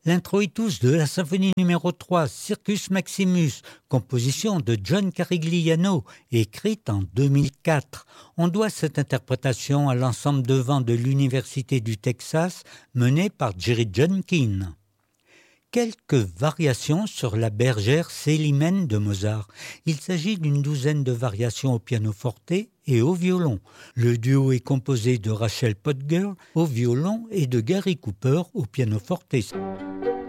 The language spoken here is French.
L'introitus de la symphonie numéro 3, Circus Maximus, composition de John Carigliano, écrite en 2004. On doit cette interprétation à l'ensemble de vent de l'Université du Texas, mené par Jerry Junkin. Quelques variations sur la bergère Célimène de Mozart. Il s'agit d'une douzaine de variations au pianoforte et au violon. Le duo est composé de Rachel Podger au violon et de Gary Cooper au pianoforte.